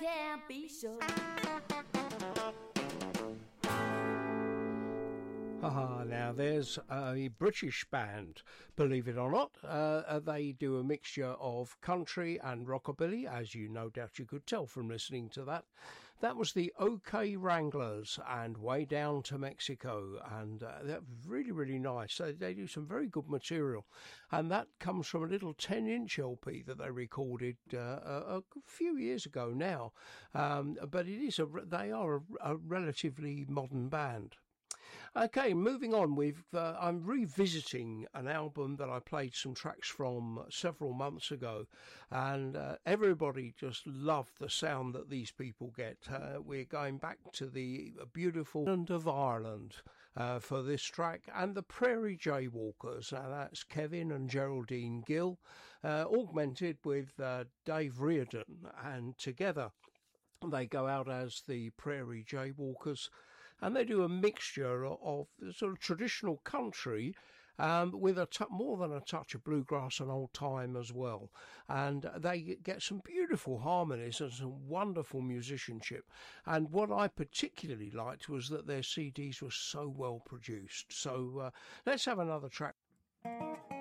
can't be sure. Now there's a British band, believe it or not. They do a mixture of country and rockabilly, as you no doubt you could tell from listening to that. That was the OK Wranglers and Way Down to Mexico, and they're really, really nice. They do some very good material, and that comes from a little 10-inch LP that they recorded a few years ago now. But they are a relatively modern band. Okay, moving on, I'm revisiting an album that I played some tracks from several months ago, and everybody just loved the sound that these people get. We're going back to the beautiful land of Ireland for this track, and the Prairie Jaywalkers. Now that's Kevin and Geraldine Gill, augmented with Dave Reardon, and together they go out as the Prairie Jaywalkers, and they do a mixture of sort of traditional country with more than a touch of bluegrass and old time as well. And they get some beautiful harmonies and some wonderful musicianship. And what I particularly liked was that their CDs were so well produced. So let's have another track.